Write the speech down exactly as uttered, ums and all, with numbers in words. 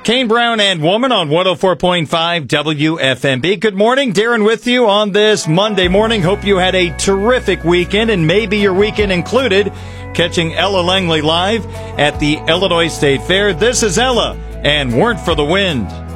Kane Brown and Woman on one oh four point five W F M B. Good morning. Darren with you on this Monday morning. Hope you had a terrific weekend, and maybe your weekend included catching Ella Langley live at the Illinois State Fair. This is Ella, and Weren't for the Wind.